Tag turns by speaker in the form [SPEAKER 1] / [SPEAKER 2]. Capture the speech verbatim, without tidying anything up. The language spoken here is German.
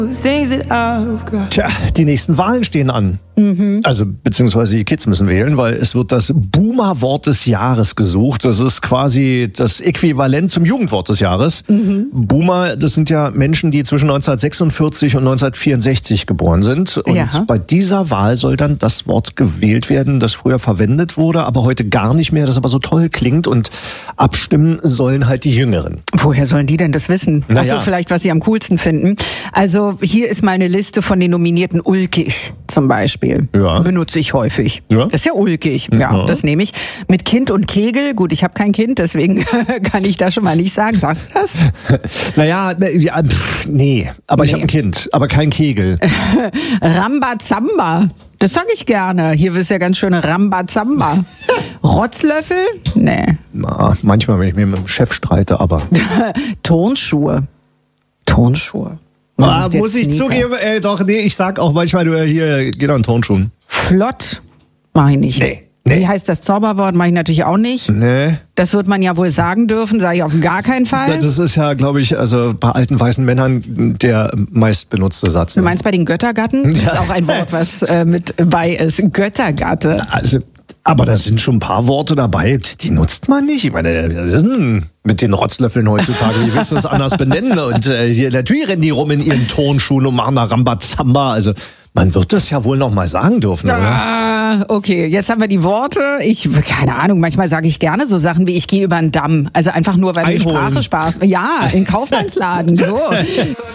[SPEAKER 1] Tja, die nächsten Wahlen stehen an. Mhm. Also, beziehungsweise die Kids müssen wählen, weil es wird das Boomer-Wort des Jahres gesucht. Das ist quasi das Äquivalent zum Jugendwort des Jahres. Mhm. Boomer, das sind ja Menschen, die zwischen neunzehnhundertsechsundvierzig und neunzehnhundertvierundsechzig geboren sind. Und ja. bei dieser Wahl soll dann das Wort gewählt werden, das früher verwendet wurde, aber heute gar nicht mehr, das aber so toll klingt. Und abstimmen sollen halt die Jüngeren.
[SPEAKER 2] Woher sollen die denn das wissen? Naja. Achso, vielleicht, was sie am coolsten finden. Also hier ist mal eine Liste von den Nominierten. Ulkig zum Beispiel.
[SPEAKER 1] Ja.
[SPEAKER 2] Benutze ich häufig.
[SPEAKER 1] Ja.
[SPEAKER 2] Das ist ja ulkig. Ja, ja. Das nehme ich. Mit Kind und Kegel. Gut, ich habe kein Kind, deswegen kann ich da schon mal nicht sagen. Sagst du das?
[SPEAKER 1] Naja, ja, pff, nee. Aber nee. Ich habe ein Kind, aber kein Kegel.
[SPEAKER 2] Rambazamba. Das sage ich gerne. Hier ist ja ganz schöne Rambazamba. Rotzlöffel? Nee.
[SPEAKER 1] Na, manchmal, wenn ich mit dem Chef streite, aber...
[SPEAKER 2] Turnschuhe. Turnschuhe.
[SPEAKER 1] Ah, muss ich zugeben, ey, doch, nee, ich sag auch manchmal, du hier, geh doch in Turnschuhen.
[SPEAKER 2] Flott, mach ich nicht.
[SPEAKER 1] Nee. Nee.
[SPEAKER 2] Wie heißt das Zauberwort? Mache ich natürlich auch nicht.
[SPEAKER 1] Nee.
[SPEAKER 2] Das wird man ja wohl sagen dürfen, sage ich auf gar keinen Fall.
[SPEAKER 1] Das ist ja, glaube ich, also bei alten weißen Männern der meist benutzte Satz.
[SPEAKER 2] Du meinst bei den Göttergatten? Das ist auch ein Wort, was äh, mit bei ist. Göttergatte.
[SPEAKER 1] Also, aber da sind schon ein paar Worte dabei, die nutzt man nicht. Ich meine, das ist ein, mit den Rotzlöffeln heutzutage, wie willst du das anders benennen? Und äh, hier, natürlich rennen die rum in ihren Turnschuhen und machen da Rambazamba. Also man wird das ja wohl noch mal sagen dürfen, oder?
[SPEAKER 2] Ah, okay, jetzt haben wir die Worte. Ich, keine Ahnung, manchmal sage ich gerne so Sachen wie, ich gehe über den Damm. Also einfach nur, weil mir Sprache Spaß. Ja, in Kaufmannsladen, so.